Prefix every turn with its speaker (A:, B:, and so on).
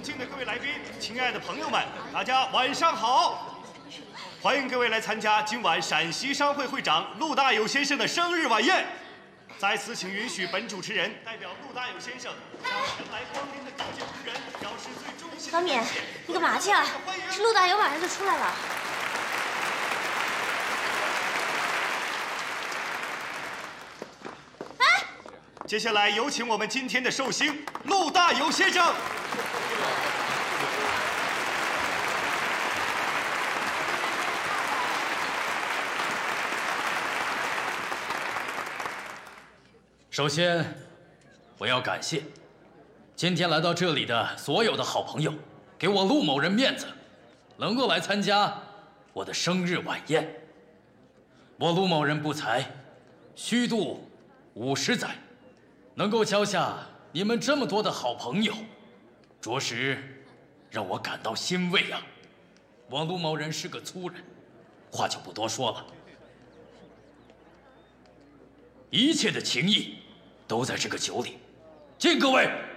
A: 尊敬的各位来宾，亲爱的朋友们，大家晚上好！欢迎各位来参加今晚陕西商会会长陆大有先生的生日晚宴。在此，请允许本主持人代表陆大有先生向前来光临的各界仆人表示最衷心的感谢。
B: 老敏，你干嘛去啊？这陆大有马上就出来了。哎，
A: 接下来有请我们今天的寿星陆大有先生。
C: 首先，我要感谢今天来到这里的所有的好朋友，给我陆某人面子，能够来参加我的生日晚宴。我陆某人不才，虚度50载，能够交下你们这么多的好朋友，着实让我感到欣慰啊！我陆某人是个粗人，话就不多说了。一切的情谊都在这个酒里，敬各位